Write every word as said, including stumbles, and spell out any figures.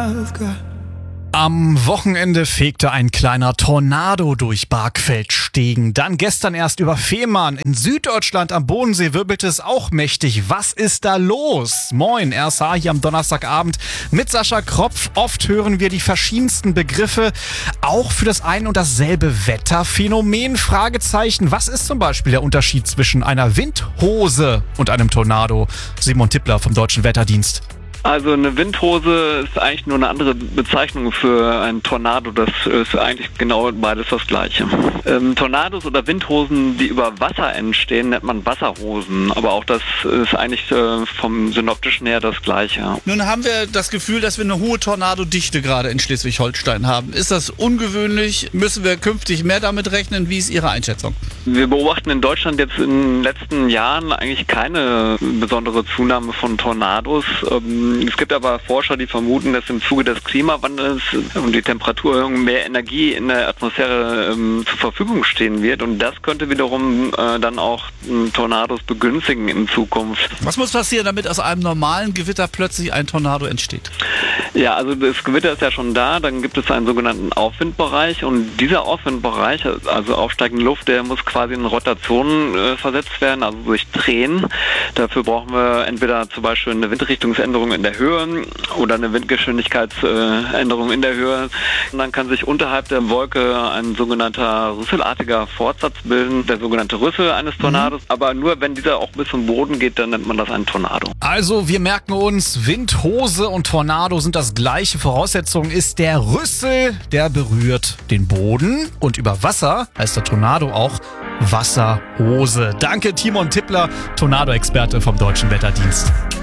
I've got. Am Wochenende fegte ein kleiner Tornado durch Barkfeldstegen. Dann gestern erst über Fehmarn. In Süddeutschland am Bodensee wirbelte es auch mächtig. Was ist da los? Moin, R S H hier am Donnerstagabend mit Sascha Kropf. Oft hören wir die verschiedensten Begriffe, auch für das ein und dasselbe Wetterphänomen. Fragezeichen. Was ist zum Beispiel der Unterschied zwischen einer Windhose und einem Tornado? Simon Tippler vom Deutschen Wetterdienst. Also eine Windhose ist eigentlich nur eine andere Bezeichnung für einen Tornado. Das ist eigentlich genau beides das Gleiche. Ähm, Tornados oder Windhosen, die über Wasser entstehen, nennt man Wasserhosen. Aber auch das ist eigentlich äh, vom Synoptischen her das Gleiche. Nun haben wir das Gefühl, dass wir eine hohe Tornadodichte gerade in Schleswig-Holstein haben. Ist das ungewöhnlich? Müssen wir künftig mehr damit rechnen? Wie ist Ihre Einschätzung? Wir beobachten in Deutschland jetzt in den letzten Jahren eigentlich keine besondere Zunahme von Tornados. Ähm, Es gibt aber Forscher, die vermuten, dass im Zuge des Klimawandels und die Temperaturerhöhung mehr Energie in der Atmosphäre ähm, zur Verfügung stehen wird. Und das könnte wiederum äh, dann auch äh, Tornados begünstigen in Zukunft. Was muss passieren, damit aus einem normalen Gewitter plötzlich ein Tornado entsteht? Ja, also das Gewitter ist ja schon da. Dann gibt es einen sogenannten Aufwindbereich. Und dieser Aufwindbereich, also aufsteigende Luft, der muss quasi in Rotation äh, versetzt werden, also durch Drehen. Dafür brauchen wir entweder zum Beispiel eine Windrichtungsänderung in der Höhe oder eine Windgeschwindigkeitsänderung in der Höhe. Und dann kann sich unterhalb der Wolke ein sogenannter rüsselartiger Fortsatz bilden, der sogenannte Rüssel eines Tornados. Mhm. Aber nur wenn dieser auch bis zum Boden geht, dann nennt man das einen Tornado. Also wir merken uns, Windhose und Tornado sind das gleiche. Voraussetzung ist der Rüssel, der berührt den Boden. Und über Wasser heißt der Tornado auch Wasserhose. Danke Timon Tippler, Tornado-Experte vom Deutschen Wetterdienst.